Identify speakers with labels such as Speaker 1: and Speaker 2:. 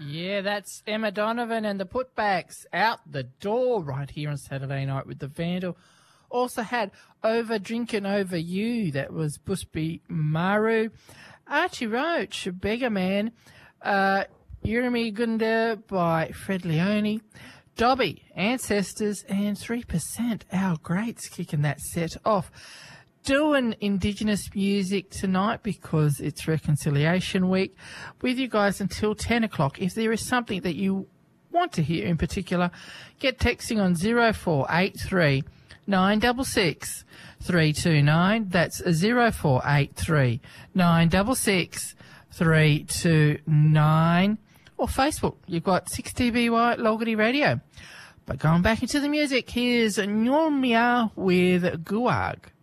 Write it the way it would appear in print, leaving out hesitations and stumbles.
Speaker 1: Yeah, that's Emma Donovan and the Putbacks out the door right here on Saturday night with the Vandal. Also had Over Drinking Over You, that was Busby Maru. Archie Roach, Beggar Man. Urumi Gunda by Fred Leone. Dobby, Ancestors, and 3%, Our Greats, kicking that set off. Doing Indigenous music tonight because it's Reconciliation Week with you guys until 10 o'clock. If there is something that you want to hear in particular, get texting on 0483 966 329. That's 0483 966 329. Or Facebook. You've got 6TBY Logity Radio. But going back into the music, here's Normia with Guag.